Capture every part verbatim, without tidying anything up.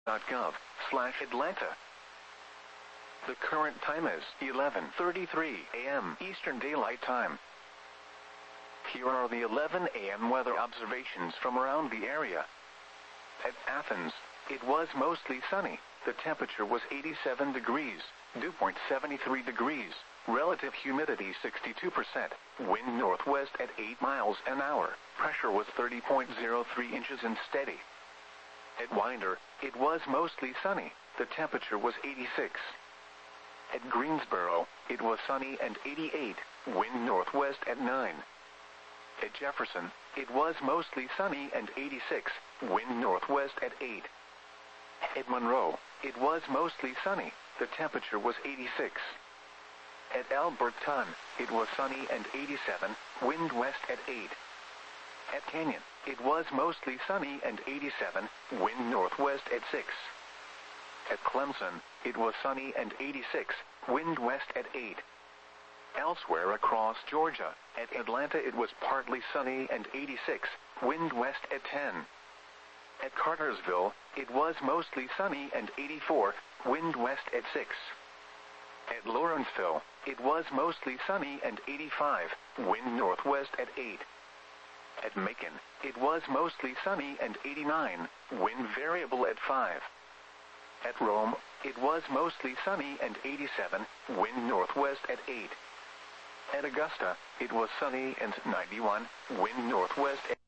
gov slash Atlanta. The current time is eleven thirty-three a m Eastern Daylight Time. Here are the eleven a m weather observations from around the area. At Athens, it was mostly sunny. The temperature was eighty-seven degrees, dew point seventy-three degrees, relative humidity sixty-two percent, wind northwest at eight miles an hour, pressure was thirty point zero three inches and steady. At Winder, it was mostly sunny. The temperature was eighty-six. At Greensboro, it was sunny and eighty-eight, wind northwest at nine. At Jefferson, it was mostly sunny and eighty-six, wind northwest at eight. At Monroe, it was mostly sunny. The temperature was eighty-six. At Alberton, it was sunny and eighty-seven, wind west at eight. At Canyon, it was mostly sunny and eighty-seven, wind northwest at six. At Clemson, it was sunny and eighty-six, wind west at eight. Elsewhere across Georgia, at Atlanta it was partly sunny and eighty-six, wind west at ten. At Cartersville, it was mostly sunny and eighty-four, wind west at six. At Lawrenceville, it was mostly sunny and eighty-five, wind northwest at eight. At Macon, it was mostly sunny and eighty-nine, wind variable at five. At Rome, it was mostly sunny and eighty-seven, wind northwest at eight. At Augusta, it was sunny and ninety-one, wind northwest at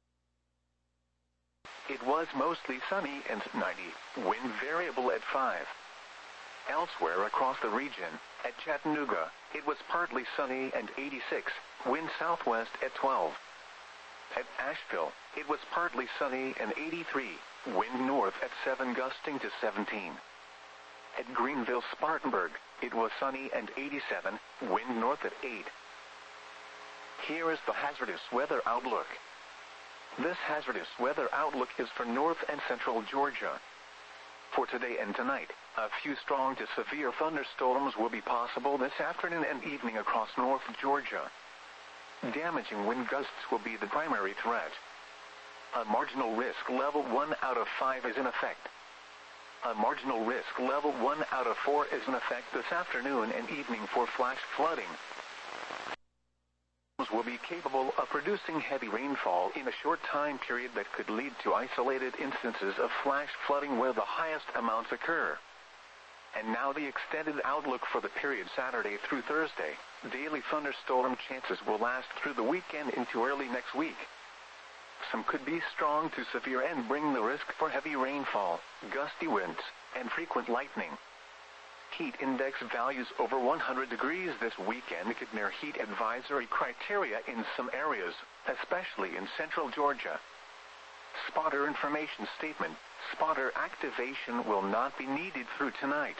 It was mostly sunny and ninety, wind variable at five. Elsewhere across the region, at Chattanooga, it was partly sunny and eighty-six, wind southwest at twelve. At Asheville, it was partly sunny and eighty-three, wind north at seven gusting to seventeen. At Greenville-Spartanburg, it was sunny and eighty-seven, wind north at eight. Here is the hazardous weather outlook. This hazardous weather outlook is for north and central Georgia. For today and tonight, a few strong to severe thunderstorms will be possible this afternoon and evening across north Georgia. Damaging wind gusts will be the primary threat. A marginal risk level one out of five is in effect. A marginal risk level one out of four is in effect this afternoon and evening for flash flooding. Will be capable of producing heavy rainfall in a short time period that could lead to isolated instances of flash flooding where the highest amounts occur. And now the extended outlook for the period Saturday through Thursday. Daily thunderstorm chances will last through the weekend into early next week. Some could be strong to severe and bring the risk for heavy rainfall, gusty winds, and frequent lightning. Heat index values over one hundred degrees this weekend could near heat advisory criteria in some areas, especially in central Georgia. Spotter information statement: spotter activation will not be needed through tonight.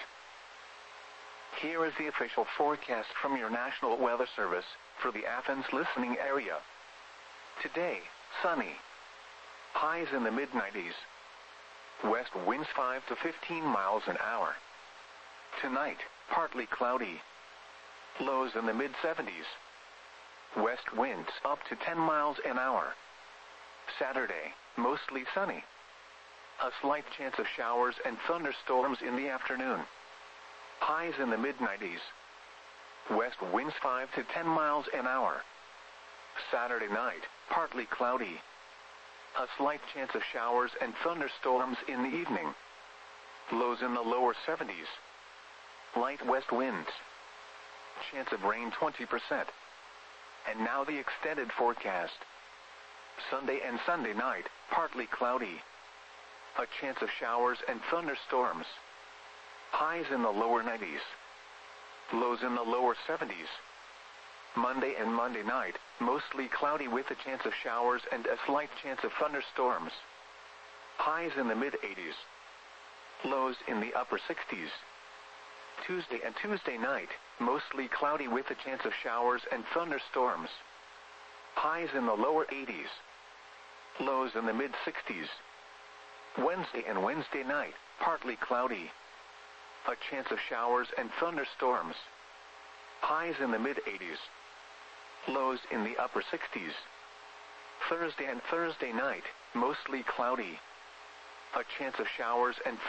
Here is the official forecast from your National Weather Service for the Athens listening area. Today, sunny. Highs in the mid nineties. West winds five to fifteen miles an hour. Tonight, partly cloudy. Lows in the mid seventies. West winds up to ten miles an hour. Saturday, mostly sunny. A slight chance of showers and thunderstorms in the afternoon. Highs in the mid nineties. West winds five to ten miles an hour. Saturday night, partly cloudy. A slight chance of showers and thunderstorms in the evening. Lows in the lower seventies. Light west winds. Chance of rain twenty percent. And now the extended forecast. Sunday and Sunday night, partly cloudy. A chance of showers and thunderstorms. Highs in the lower nineties. Lows in the lower seventies. Monday and Monday night, mostly cloudy with a chance of showers and a slight chance of thunderstorms. Highs in the mid eighties. Lows in the upper sixties. Tuesday and Tuesday night, mostly cloudy with a chance of showers and thunderstorms. Highs in the lower eighties. Lows in the mid sixties. Wednesday and Wednesday night, partly cloudy. A chance of showers and thunderstorms. Highs in the mid eighties. Lows in the upper sixties. Thursday and Thursday night, mostly cloudy. A chance of showers and